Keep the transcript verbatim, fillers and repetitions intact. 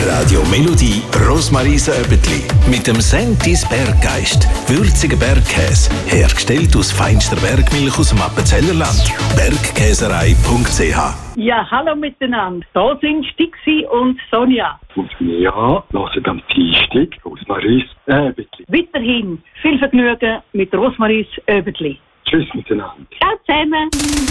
Radio Melodie Rosmaries Öbetli mit dem Sentis Berggeist. Würziger Bergkäse, hergestellt aus feinster Bergmilch aus dem Appenzellerland. bergkäserei punkt c h. Ja, hallo miteinander. Da sind Stixi und Sonja. Und wir hören am Dienstag Rosmaries Öbetli. Weiterhin viel Vergnügen mit Rosmaries Öbetli. Tschüss miteinander. Ciao zusammen.